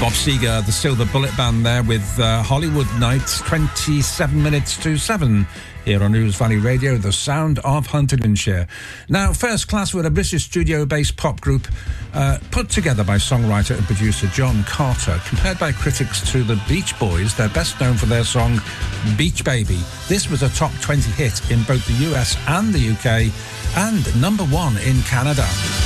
Bob Seger, the Silver Bullet Band there with Hollywood Nights, 27 minutes to 7 here on News Valley Radio, the sound of Huntingdonshire. Now, First Class were a British studio-based pop group put together by songwriter and producer John Carter. Compared by critics to the Beach Boys, they're best known for their song Beach Baby. This was a top 20 hit in both the US and the UK, and #1 in Canada.